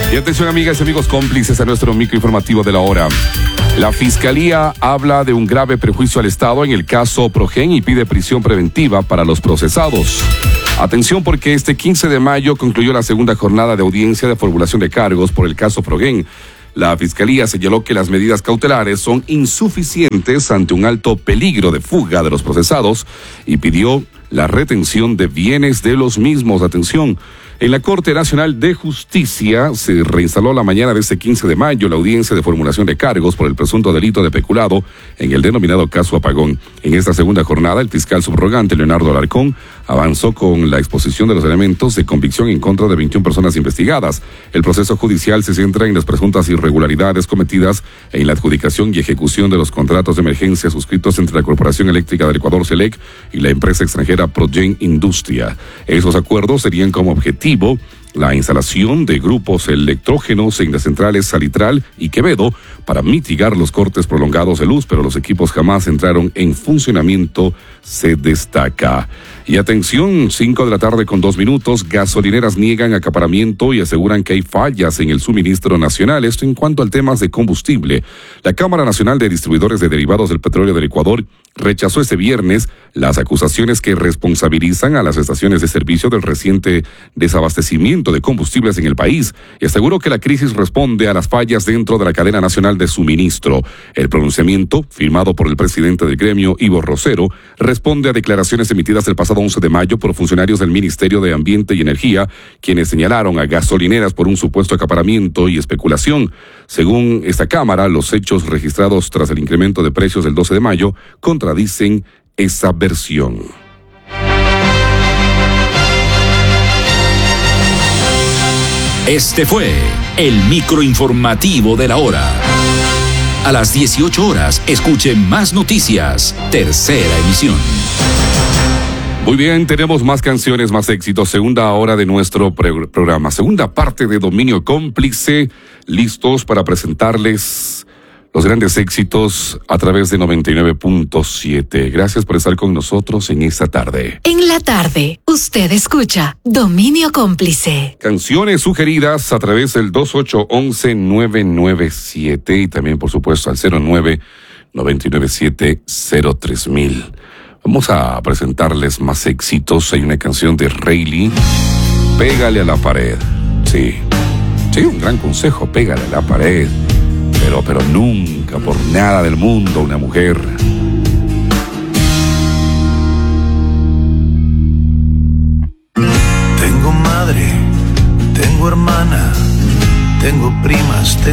Y atención, amigas y amigos cómplices, a nuestro microinformativo de la hora. La Fiscalía habla de un grave perjuicio al Estado en el caso Progen y pide prisión preventiva para los procesados. Atención, porque este 15 de mayo concluyó la segunda jornada de audiencia de formulación de cargos por el caso Progen. La Fiscalía señaló que las medidas cautelares son insuficientes ante un alto peligro de fuga de los procesados y pidió la retención de bienes de los mismos. Atención. En la Corte Nacional de Justicia se reinstaló la mañana de este 15 de mayo la audiencia de formulación de cargos por el presunto delito de peculado en el denominado caso Apagón. En esta segunda jornada, el fiscal subrogante Leonardo Alarcón avanzó con la exposición de los elementos de convicción en contra de 21 personas investigadas. El proceso judicial se centra en las presuntas irregularidades cometidas en la adjudicación y ejecución de los contratos de emergencia suscritos entre la Corporación Eléctrica del Ecuador, CELEC, y la empresa extranjera Progen Industria. Esos acuerdos serían como objetivo la instalación de grupos electrógenos en las centrales Salitral y Quevedo para mitigar los cortes prolongados de luz, pero los equipos jamás entraron en funcionamiento, se destaca. Y atención, 5:02 p.m, gasolineras niegan acaparamiento y aseguran que hay fallas en el suministro nacional. Esto en cuanto al tema de combustible. La Cámara Nacional de Distribuidores de Derivados del Petróleo del Ecuador rechazó este viernes las acusaciones que responsabilizan a las estaciones de servicio del reciente desabastecimiento de combustibles en el país y aseguró que la crisis responde a las fallas dentro de la cadena nacional de suministro. El pronunciamiento, firmado por el presidente del gremio, Ivo Rosero, responde a declaraciones emitidas el pasado 11 de mayo por funcionarios del Ministerio de Ambiente y Energía, quienes señalaron a gasolineras por un supuesto acaparamiento y especulación. Según esta Cámara, los hechos registrados tras el incremento de precios del 12 de mayo contradicen esa versión. Este fue el microinformativo de la hora. A las 18 horas, escuche más noticias. Tercera emisión. Muy bien, tenemos más canciones, más éxitos. Segunda hora de nuestro programa. Segunda parte de Dominio Cómplice. Listos para presentarles los grandes éxitos a través de 99.7. Gracias por estar con nosotros en esta tarde. En la tarde, usted escucha Dominio Cómplice. Canciones sugeridas a través del 2811-997 y también, por supuesto, al 09-997-03000. Vamos a presentarles más éxitos. Hay una canción de Rayleigh, Pégale a la pared. Sí, un gran consejo, pégale a la pared. Pero nunca, por nada del mundo, una mujer. Tengo madre, tengo hermana, tengo primas,